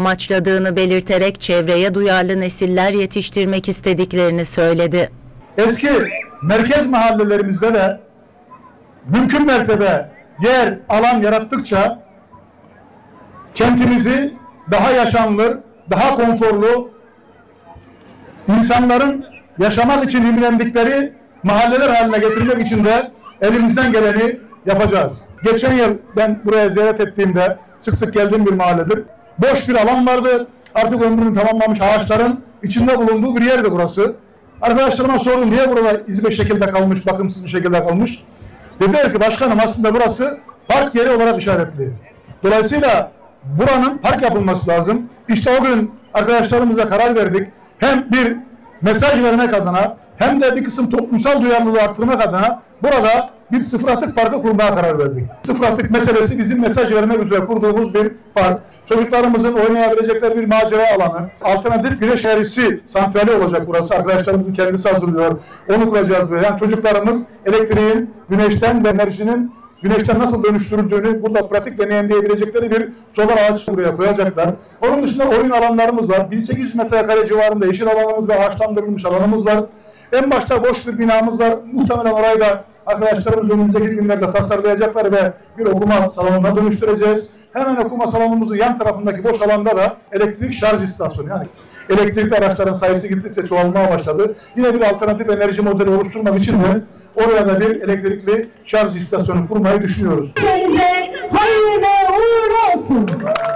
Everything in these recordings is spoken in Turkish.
amaçladığını belirterek çevreye duyarlı nesiller yetiştirmek istediklerini söyledi. Eski merkez mahallelerimizde de mümkün mertebe yer, alan yarattıkça kentimizi daha yaşanılır, daha konforlu, insanların yaşamak için imrendikleri mahalleler haline getirmek için de elimizden geleni yapacağız. Geçen yıl ben buraya ziyaret ettiğimde sık sık geldiğim bir mahalledir. Boş bir alan vardı. Artık ömrünü tamamlamış ağaçların içinde bulunduğu bir yerdi burası. Arkadaşlarıma sordum, niye burada izbe şekilde kalmış, bakımsız bir şekilde kalmış? Dediler ki başkanım, aslında burası park yeri olarak işaretli. Dolayısıyla buranın park yapılması lazım. İşte o gün arkadaşlarımızla karar verdik. Hem bir mesaj vermek adına hem de bir kısım toplumsal duyarlılığı arttırmak adına burada bir sıfır atık parkı kurmaya karar verdik. Sıfır atık meselesi bizim mesaj vermek üzere kurduğumuz bir park. Çocuklarımızın oynayabilecekleri bir macera alanı. Alternatif güneş enerjisi santrali olacak burası. Arkadaşlarımızın kendisi hazırlıyor. Onu kuracağız böyle. Yani çocuklarımız elektriğin, güneşten ve enerjinin güneşten nasıl dönüştürüldüğünü burada pratik deneyimleyebilecekleri bir solar ağaç buraya koyacaklar. Onun dışında oyun alanlarımız var. 1800 metrekare civarında yeşil alanımız ve ağaçlandırılmış alanımız var. En başta boş bir binamız var. Muhtemelen orayı da arkadaşlarımız önümüzdeki günlerde tasarlayacaklar ve bir okuma salonuna dönüştüreceğiz. Hemen okuma salonumuzun yan tarafındaki boş alanda da elektrik şarj istasyonu, yani elektrikli araçların sayısı gittikçe çoğalmaya başladı. Yine bir alternatif enerji modeli oluşturmak için de oraya da bir elektrikli şarj istasyonu kurmayı düşünüyoruz. Hayırlı uğurlu olsun.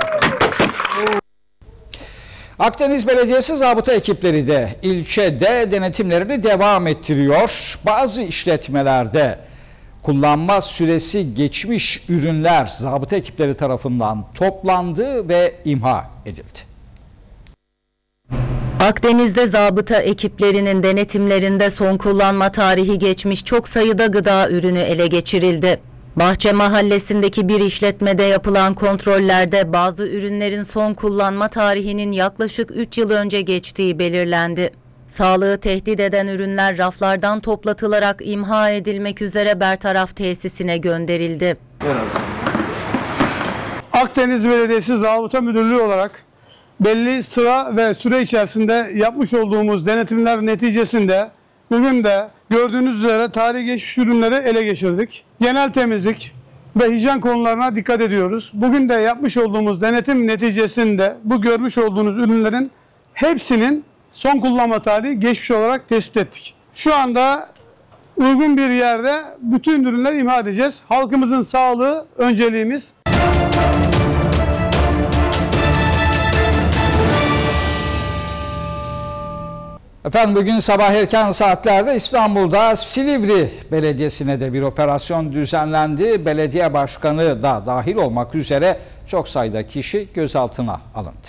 Akdeniz Belediyesi zabıta ekipleri de ilçede denetimlerini devam ettiriyor. Bazı işletmelerde kullanma süresi geçmiş ürünler zabıta ekipleri tarafından toplandı ve imha edildi. Akdeniz'de zabıta ekiplerinin denetimlerinde son kullanma tarihi geçmiş çok sayıda gıda ürünü ele geçirildi. Bahçe Mahallesi'ndeki bir işletmede yapılan kontrollerde bazı ürünlerin son kullanma tarihinin yaklaşık 3 yıl önce geçtiği belirlendi. Sağlığı tehdit eden ürünler raflardan toplatılarak imha edilmek üzere bertaraf tesisine gönderildi. Akdeniz Belediyesi Zabıta Müdürlüğü olarak belli sıra ve süre içerisinde yapmış olduğumuz denetimler neticesinde bugün de gördüğünüz üzere tarihi geçmiş ürünleri ele geçirdik. Genel temizlik ve hijyen konularına dikkat ediyoruz. Bugün de yapmış olduğumuz denetim neticesinde bu görmüş olduğunuz ürünlerin hepsinin son kullanma tarihi geçmiş olarak tespit ettik. Şu anda uygun bir yerde bütün ürünleri imha edeceğiz. Halkımızın sağlığı önceliğimiz. Efendim bugün sabah erken saatlerde İstanbul'da Silivri Belediyesi'ne de bir operasyon düzenlendi. Belediye başkanı da dahil olmak üzere çok sayıda kişi gözaltına alındı.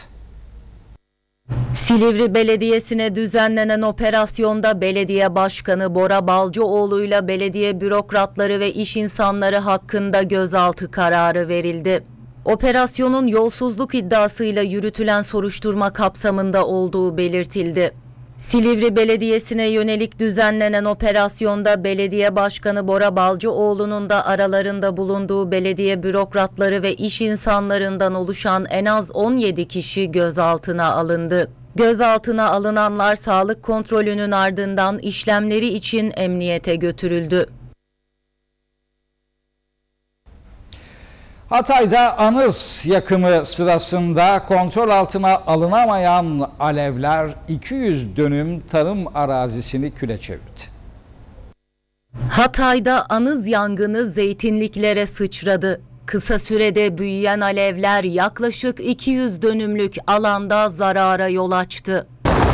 Silivri Belediyesi'ne düzenlenen operasyonda belediye başkanı Bora Balcıoğlu ile belediye bürokratları ve iş insanları hakkında gözaltı kararı verildi. Operasyonun yolsuzluk iddiasıyla yürütülen soruşturma kapsamında olduğu belirtildi. Silivri Belediyesi'ne yönelik düzenlenen operasyonda belediye başkanı Bora Balcıoğlu'nun da aralarında bulunduğu belediye bürokratları ve iş insanlarından oluşan en az 17 kişi gözaltına alındı. Gözaltına alınanlar sağlık kontrolünün ardından işlemleri için emniyete götürüldü. Hatay'da anız yakımı sırasında kontrol altına alınamayan alevler 200 dönüm tarım arazisini küle çevirdi. Hatay'da anız yangını zeytinliklere sıçradı. Kısa sürede büyüyen alevler yaklaşık 200 dönümlük alanda zarara yol açtı.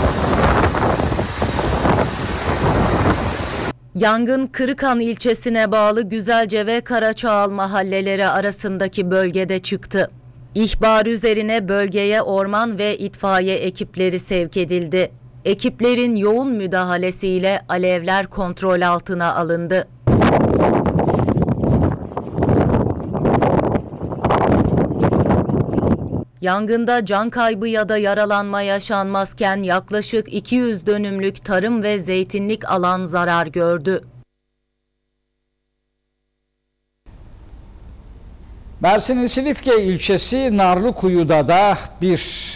Yangın Kırıkan ilçesine bağlı Güzelce ve Karaçağal mahalleleri arasındaki bölgede çıktı. İhbar üzerine bölgeye orman ve itfaiye ekipleri sevk edildi. Ekiplerin yoğun müdahalesiyle alevler kontrol altına alındı. Yangında can kaybı ya da yaralanma yaşanmazken yaklaşık 200 dönümlük tarım ve zeytinlik alan zarar gördü. Mersin'in Silifke ilçesi Narlıkuyu'da da bir